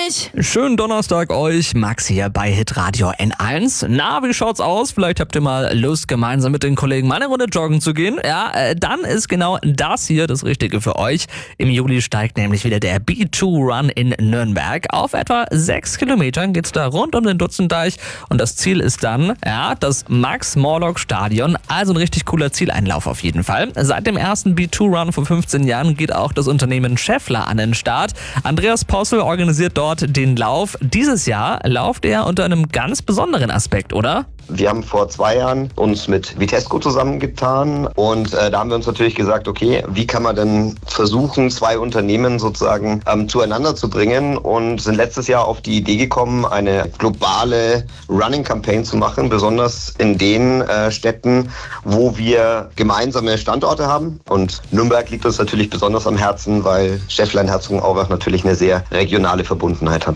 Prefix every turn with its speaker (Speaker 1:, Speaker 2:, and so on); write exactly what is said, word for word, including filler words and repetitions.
Speaker 1: euch!
Speaker 2: Schönen Donnerstag euch, Max hier bei Hitradio N eins. Na, wie schaut's aus? Vielleicht habt ihr mal Lust, gemeinsam mit den Kollegen mal eine Runde joggen zu gehen. Ja, äh, dann ist genau das hier das Richtige für euch. Im Juli steigt nämlich wieder der B zwei Run in Nürnberg. Auf etwa sechs Kilometern geht's da rund um den Dutzendeich und das Ziel ist dann, ja, das Max-Morlock-Stadion. Also ein richtig cooler Zieleinlauf auf jeden Fall. Seit dem ersten B zwei Run vor fünfzehn Jahren geht auch das Unternehmen Schaeffler an den Start. Andreas Possel organisiert dort den Lauf. Dieses Jahr lauft er unter einem ganz besonderen Aspekt, oder?
Speaker 3: Wir haben vor zwei Jahren uns mit Vitesco zusammengetan und äh, da haben wir uns natürlich gesagt, okay, wie kann man denn versuchen, zwei Unternehmen sozusagen ähm, zueinander zu bringen und sind letztes Jahr auf die Idee gekommen, eine globale Running-Campaign zu machen, besonders in den äh, Städten, wo wir gemeinsame Standorte haben. Und Nürnberg liegt uns natürlich besonders am Herzen, weil Schaeffler in Herzogenaurach natürlich eine sehr regionale Verbundenheit hat.